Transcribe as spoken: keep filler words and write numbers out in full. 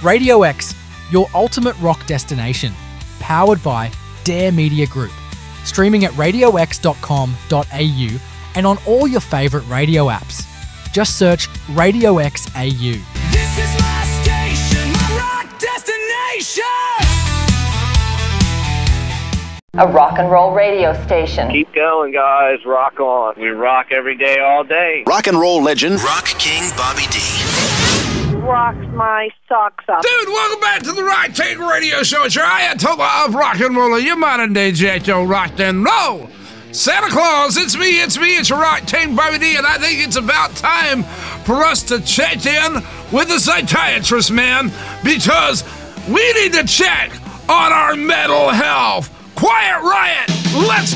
Radio X, your ultimate rock destination. Powered by Dare Media Group. Streaming at radio x dot com dot a u and on all your favourite radio apps. Just search Radio X A U. This is my station, my rock destination. A rock and roll radio station. Keep going, guys. Rock on. We rock every day, all day. Rock and roll legend. Rock King Bobby D. Rocks my socks up. Dude, welcome back to the Rock King Radio Show. It's your Ayatollah of rock and roll, your modern day Jacko rock and roll. Santa Claus, it's me, it's me, it's your Rock King Bobby D, and I think it's about time for us to check in with the psychiatrist, man, because we need to check on our mental health. Quiet Riot, let's